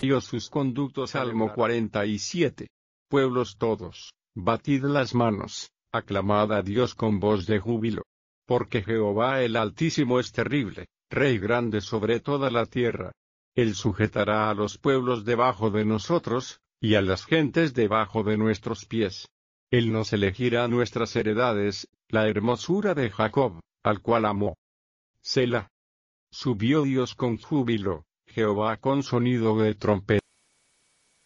escogió sus conductos. Salmo 47. Pueblos todos, batid las manos, aclamad a Dios con voz de júbilo. Porque Jehová el Altísimo es terrible, Rey grande sobre toda la tierra. Él sujetará a los pueblos debajo de nosotros, y a las gentes debajo de nuestros pies. Él nos elegirá nuestras heredades, la hermosura de Jacob, al cual amó. Selah. Subió Dios con júbilo, Jehová con sonido de trompeta.